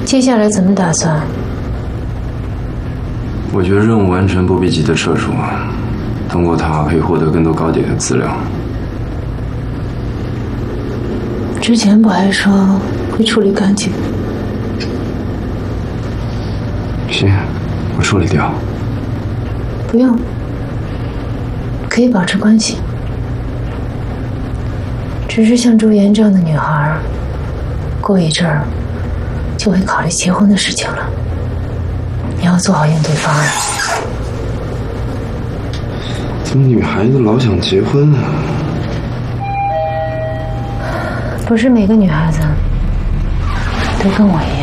接下来怎么打算？ 我觉得任务完成不必急着撤出，通过它可以获得更多高点的资料。 之前不还说会处理干净？ 行，我处理掉。 不用，可以保持关系。只是像朱颜这样的女孩，过一阵儿就会考虑结婚的事情了。你要做好应对方案。 怎么女孩子老想结婚啊？ 不是每个女孩子都跟我一样。